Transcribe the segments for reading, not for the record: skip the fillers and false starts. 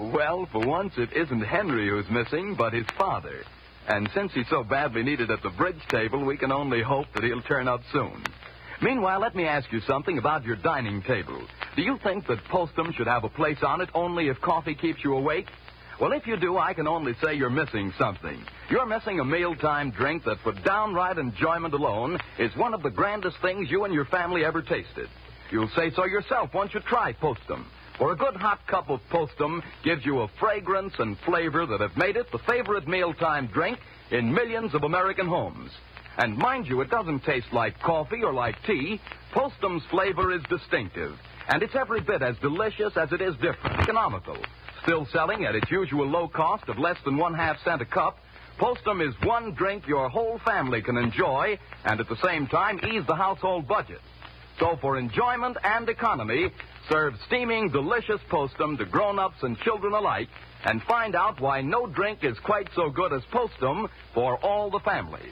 Well, for once, it isn't Henry who's missing, but his father. And since he's so badly needed at the bridge table, we can only hope that he'll turn up soon. Meanwhile, let me ask you something about your dining table. Do you think that Postum should have a place on it only if coffee keeps you awake? Well, if you do, I can only say you're missing something. You're missing a mealtime drink that, for downright enjoyment alone, is one of the grandest things you and your family ever tasted. You'll say so yourself once you try Postum. For a good hot cup of Postum gives you a fragrance and flavor that have made it the favorite mealtime drink in millions of American homes. And mind you, it doesn't taste like coffee or like tea. Postum's flavor is distinctive, and it's every bit as delicious as it is different, economical. Still selling at its usual low cost of less than 1/2 cent a cup, Postum is one drink your whole family can enjoy and at the same time ease the household budget. So for enjoyment and economy, serve steaming, delicious Postum to grown-ups and children alike, and find out why no drink is quite so good as Postum for all the family.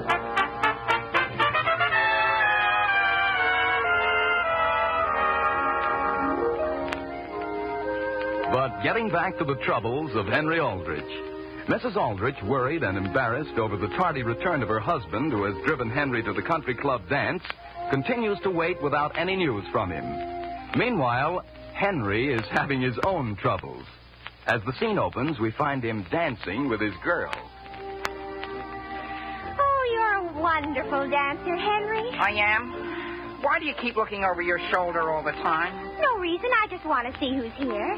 But getting back to the troubles of Henry Aldrich. Mrs. Aldrich, worried and embarrassed over the tardy return of her husband, who has driven Henry to the country club dance, continues to wait without any news from him. Meanwhile, Henry is having his own troubles. As the scene opens, we find him dancing with his girl. Oh, you're a wonderful dancer, Henry. I am? Why do you keep looking over your shoulder all the time? No reason. I just want to see who's here.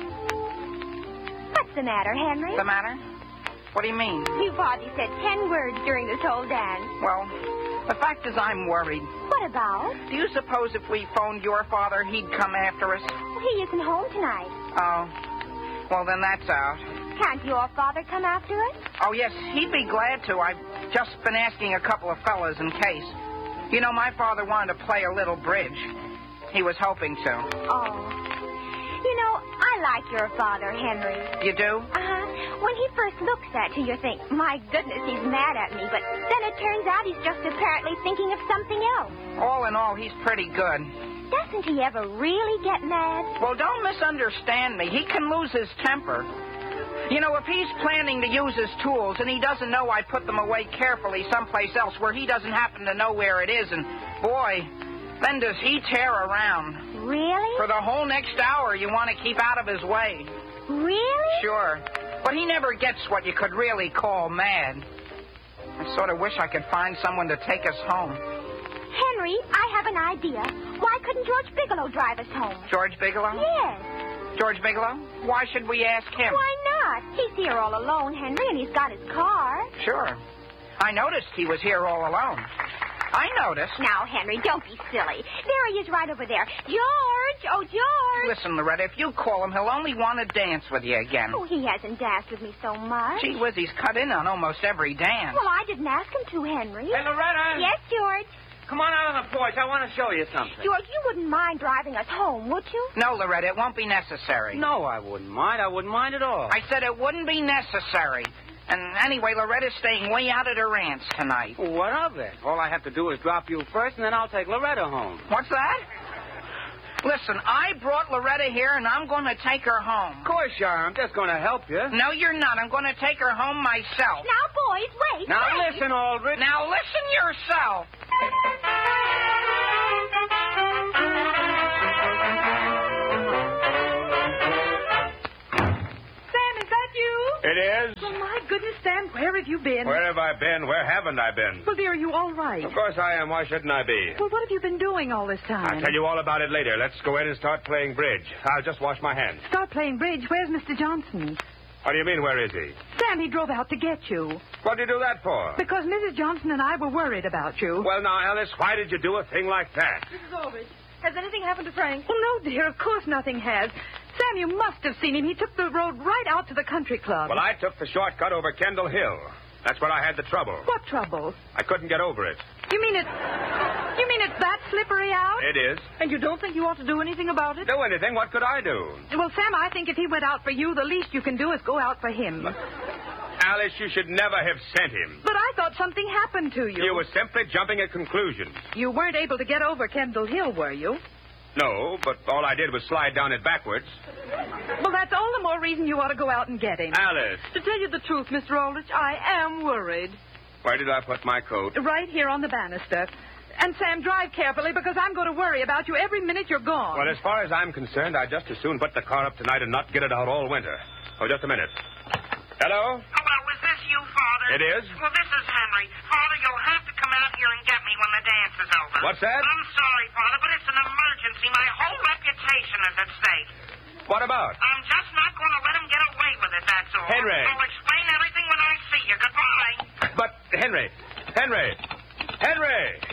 What's the matter, Henry? The matter? What do you mean? You've hardly said 10 words during this whole dance. Well, the fact is I'm worried. What about? Do you suppose if we phoned your father, he'd come after us? Well, he isn't home tonight. Oh. Well, then that's out. Can't your father come after us? Oh, yes, he'd be glad to. I've just been asking a couple of fellas in case. You know, my father wanted to play a little bridge. He was hoping to. Oh. You know, I like your father, Henry. You do? Uh-huh. When he first looks at you, you think, my goodness, he's mad at me. But then it turns out he's just apparently thinking of something else. All in all, he's pretty good. Doesn't he ever really get mad? Well, don't misunderstand me. He can lose his temper. You know, if he's planning to use his tools and he doesn't know I put them away carefully someplace else where he doesn't happen to know where it is, and, boy, then does he tear around. Really? For the whole next hour, you want to keep out of his way. Really? Sure. But he never gets what you could really call mad. I sort of wish I could find someone to take us home. Henry, I have an idea. Why couldn't George Bigelow drive us home? George Bigelow? Yes. George Bigelow? Why should we ask him? Why not? He's here all alone, Henry, and he's got his car. Sure. I noticed he was here all alone. I noticed. Now, Henry, don't be silly. There he is right over there. George! Oh, George! Listen, Loretta, if you call him, he'll only want to dance with you again. Oh, he hasn't danced with me so much. Gee whiz, he's cut in on almost every dance. Well, I didn't ask him to, Henry. Hey, Loretta! Yes, George? Come on out on the porch. I want to show you something. George, you wouldn't mind driving us home, would you? No, Loretta, it won't be necessary. No, I wouldn't mind. I wouldn't mind at all. I said it wouldn't be necessary. And anyway, Loretta's staying way out at her aunt's tonight. What of it? All I have to do is drop you first, and then I'll take Loretta home. What's that? Listen, I brought Loretta here, and I'm going to take her home. Of course you are. I'm just going to help you. No, you're not. I'm going to take her home myself. Now, boys, wait. Now, wait. listen, Aldrich. Now, listen yourself. It is? Oh, my goodness, Sam, where have you been? Where have I been? Where haven't I been? Well, dear, are you all right? Of course I am. Why shouldn't I be? Well, what have you been doing all this time? I'll tell you all about it later. Let's go in and start playing bridge. I'll just wash my hands. Start playing bridge. Where's Mr. Johnson? What do you mean, where is he? Sam, he drove out to get you. What did you do that for? Because Mrs. Johnson and I were worried about you. Well, now, Alice, why did you do a thing like that? Mrs. Aldrich, has anything happened to Frank? Well, no, dear, of course nothing has. Sam, you must have seen him. He took the road right out to the country club. Well, I took the shortcut over Kendall Hill. That's where I had the trouble. What trouble? I couldn't get over it. You mean it's that slippery out? It is. And you don't think you ought to do anything about it? Do anything? What could I do? Well, Sam, I think if he went out for you, the least you can do is go out for him. Alice, you should never have sent him. But I thought something happened to you. You were simply jumping at conclusions. You weren't able to get over Kendall Hill, were you? No, but all I did was slide down it backwards. Well, that's all the more reason you ought to go out and get him. Alice, To tell you the truth, Mr. Aldrich, I am worried. where did I put my coat? Right here on the banister. And, Sam, drive carefully because I'm going to worry about you every minute you're gone. Well, as far as I'm concerned, I'd just as soon put the car up tonight and not get it out all winter. Oh, just a minute. Hello? Hello, is this you, Father? It is. Well, this is Henry. Father, you'll have to come out here and get me when the dance is over. What's that? I'm sorry, Father, but it's an emergency. My whole reputation is at stake. What about? I'm just not going to let him get away with it, that's all. Henry. I'll explain everything when I see you. Goodbye. But, Henry!